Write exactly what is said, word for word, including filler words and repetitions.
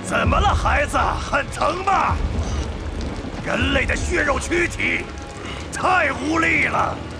怎么了，孩子？很疼吗？人类的血肉躯体太无力了。